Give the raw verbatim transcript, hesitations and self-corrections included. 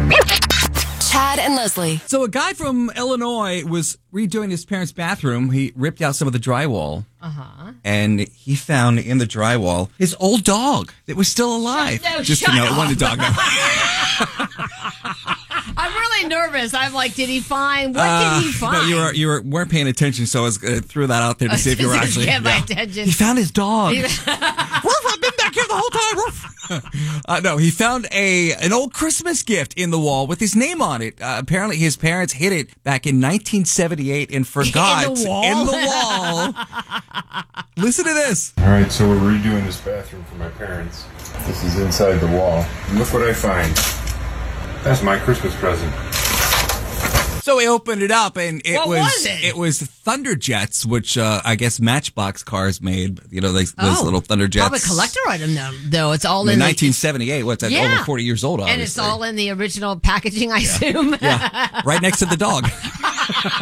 Chad and Leslie. So a guy from Illinois was redoing his parents' bathroom. He ripped out some of the drywall. Uh-huh. And he found in the drywall his old dog that was still alive. No, Just shut to know, up. it wasn't a dog. No. I'm really nervous. I'm like, did he find, what Uh, did he find? No, you were you were weren't paying attention, so I was uh, threw that out there to see if you were actually. Get my yeah. attention. He found his dog. Woof, I've been back here the whole time. Woof. uh, no, he found a an old Christmas gift in the wall with his name on it. Uh, apparently, his parents hid it back in nineteen seventy-eight and forgot In the wall? In the wall. Listen to this. All right, so we're redoing this bathroom for my parents. This is inside the wall. And look what I find. That's my Christmas present. So we opened it up, and it What was, was it? was Thunder Jets, which uh, I guess Matchbox cars made. You know, those, those Oh, little Thunder Jets. Probably collector item, though. though. It's all In in nineteen seventy-eight. What's that? Yeah. Over forty years old, the, obviously. and it's all in the original packaging, I assume. Yeah, right next to the dog.